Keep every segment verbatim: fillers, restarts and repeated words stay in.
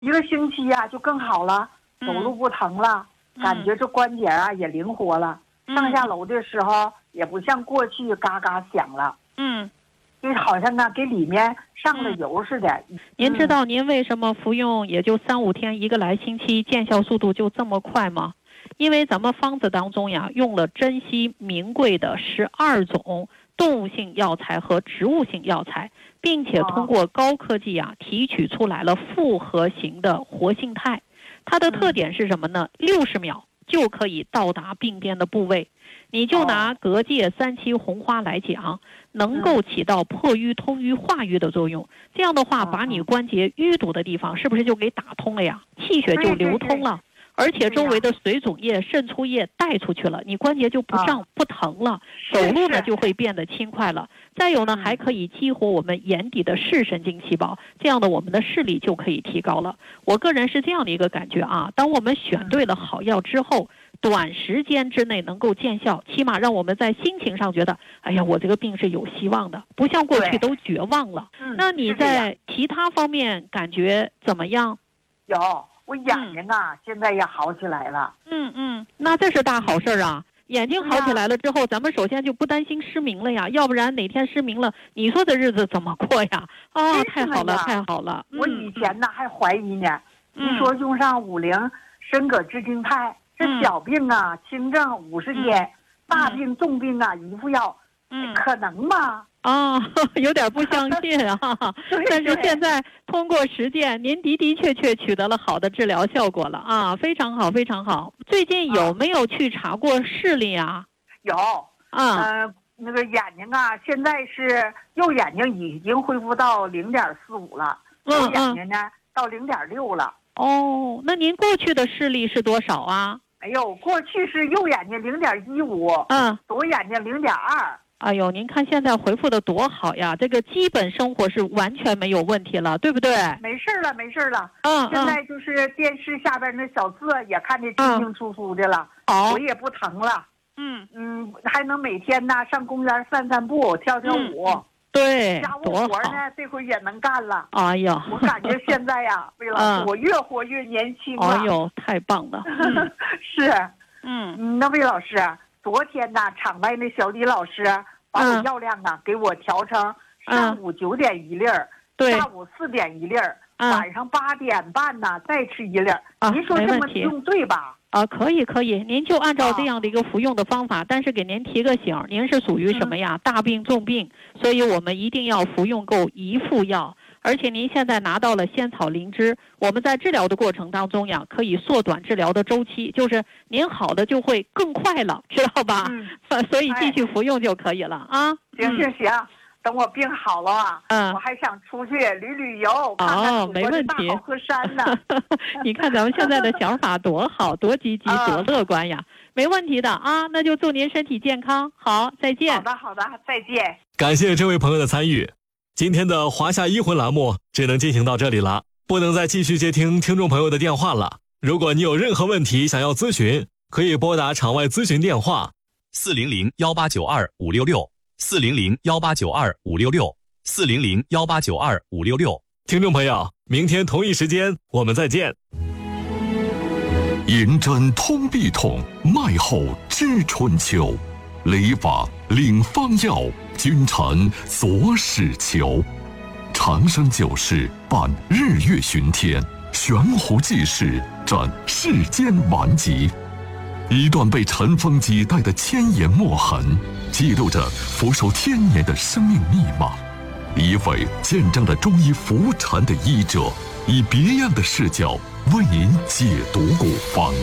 一个星期呀、啊、就更好了，走路不疼了， 嗯、 感觉这关节啊也灵活了， 嗯、 上下楼的时候也不像过去嘎嘎响了。 嗯， 就好像啊给里面上了油似的。 嗯、您知道您为什么服用也就三五天一个来星期见效速度就这么快吗？因为咱们方子当中呀用了珍稀名贵的十二种动物性药材和植物性药材，并且通过高科技啊提取出来了复合型的活性肽。它的特点是什么呢？六十秒就可以到达病变的部位。你就拿隔界三七红花来讲，能够起到破瘀通瘀化瘀的作用。这样的话，把你关节淤堵的地方是不是就给打通了呀？气血就流通了。而且周围的水肿液、渗出液带出去了，你关节就不胀、不疼了，走路呢就会变得轻快了。再有呢，还可以激活我们眼底的视神经细胞，这样的我们的视力就可以提高了。我个人是这样的一个感觉啊，当我们选对了好药之后，短时间之内能够见效，起码让我们在心情上觉得，哎呀，我这个病是有希望的，不像过去都绝望了。那你在其他方面感觉怎么样？ 有。我眼睛啊、嗯，现在也好起来了。 嗯嗯，那这是大好事啊！眼睛好起来了之后，咱们首先就不担心失明了呀。要不然哪天失明了，你说这日子怎么过呀？啊，太好了，太好了！ 我以前呢、嗯、还怀疑呢，你、嗯、说用上五零参膈制静肽，这小病啊轻症五十天、嗯，大病重病啊一副药，嗯，可能吗？ 啊，有点不相信啊，但是现在通过实践，您的的确确取得了好的治疗效果了啊，非常好，非常好。最近有没有去查过视力啊？ 有啊，呃，那个眼睛啊，现在是右眼睛已经恢复到零点四五了，左眼睛呢、嗯、到零点六了。 哦，那您过去的视力是多少啊？ 哎呦，过去是右眼睛零点一五，嗯，左眼睛零点二。 哎呦，您看现在回复的多好呀！这个基本生活是完全没有问题了，对不对？ 没事了，没事了。 嗯， 现在就是电视下边那小字也看得清清楚楚的了， 好、 嗯，腿也不疼了。 嗯嗯，还能每天呢上公园散散步、跳跳舞。 嗯、对， 家务活呢这回也能干了。 哎呀， 我感觉现在呀，魏老师、嗯，我越活越年轻了。 哎呦，太棒了！嗯、 是， 嗯， 那魏老师。昨天呢，场外那小李老师把我药量啊、嗯、给我调成上午九点一粒儿、嗯，下午四点一粒儿、嗯，晚上八点半呢再吃一粒儿、啊。您说这么用对吧？ 啊，可以可以，您就按照这样的一个服用的方法，啊、但是给您提个醒，您是属于什么呀？嗯、大病重病，所以我们一定要服用够一副药。而且您现在拿到了仙草灵芝，我们在治疗的过程当中呀，可以缩短治疗的周期，就是您好的就会更快了，知道吧？ 嗯， 所以继续服用就可以了、哎、啊。 行行行，等我病好了啊，嗯，我还想出去旅旅游， 哦， 看看没问题， 大好河山呢。 你看咱们现在的想法多好，多积极，多乐观呀！没问题的啊，那就祝您身体健康，好，再见。 好的，好的，再见。 感谢这位朋友的参与。今天的华夏医魂栏目只能进行到这里了，不能再继续接听听众朋友的电话了。如果你有任何问题想要咨询，可以拨打场外咨询电话四零零幺八九二五六六四零零幺八九二五六六四零零幺八九二五六六。听众朋友，明天同一时间我们再见。 银针通臂痛，脉后知春秋。理法领方药，君臣佐使求。长生久视，伴日月巡天；悬壶济世，展世间顽疾。一段被尘封几代的千言墨痕，记录着俯首千年的生命密码。一位见证了中医伏禅的医者，以别样的视角为您解读古方。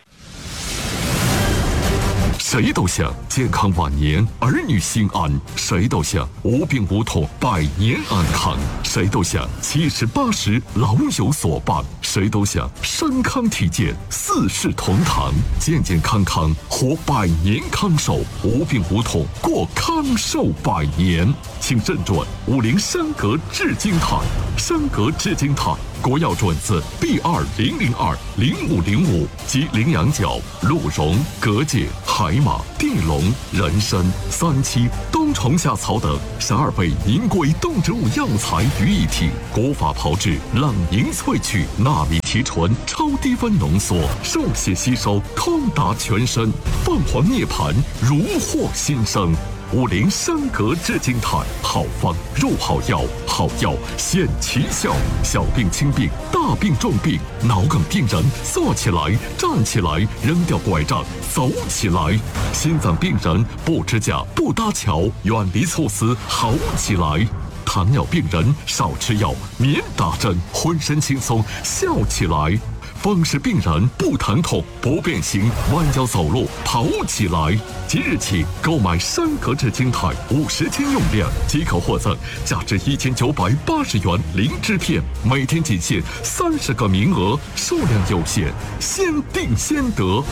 谁都想健康晚年，儿女心安；谁都想无病无痛，百年安康；谁都想七十八十老有所伴；谁都想身康体健，四世同堂，健健康康活百年康寿，无病无痛过康寿百年。请诊断五零山格制金肽，山格制金肽国药准字 B 二零零二零五零五及羚羊角、鹿茸、蛤蚧、海马、地龙、人参、三七、冬虫夏草等十二味名贵动植物药材于一体，古法炮制，冷凝萃取，纳米提纯，超低温浓缩，受血吸收，通达全身，凤凰涅槃，如获新生。五菱山格至精泰，好方入好药，好药显奇效。小病轻病，大病重病，脑梗病人坐起来、站起来，扔掉拐杖，走起来。心脏病人不支架、不搭桥，远离猝死，好起来。糖尿病人少吃药，免打针，浑身轻松，笑起来。风湿病人不疼痛、不变形，弯腰走路，跑起来。即日起购买山格至精泰五十斤用量，即可获赠价值一千九百八十元灵芝片，每天仅限三十个名额，数量有限，先订先得。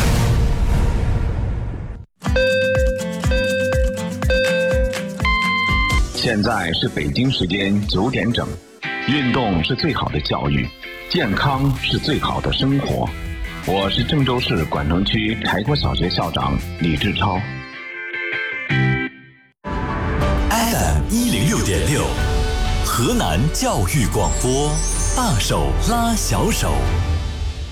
现在是北京时间九点整，运动是最好的教育，健康是最好的生活。我是郑州市管城区柴国小学校长李志超。 F M 一零六点六，河南教育广播，大手拉小手。